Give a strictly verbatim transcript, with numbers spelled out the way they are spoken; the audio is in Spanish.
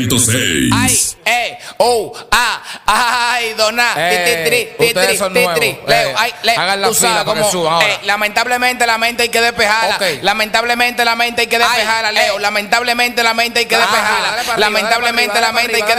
ciento seis. Ay, eh, oh, ah, ay, dona, Eh, ti, ti, ti, ustedes ti, son ti, nuevos. ti, Leo, Eh, ay, Leo, hagan la tú sabes fila para que cómo, suban ahora. eh, lamentablemente la mente hay que despejarla. Ok. Lamentablemente la mente hay que despejarla, Ay, Leo. eh. Lamentablemente la mente hay que Ajá, despejarla. dale para arriba, Lamentablemente dale la para mente hay arriba, que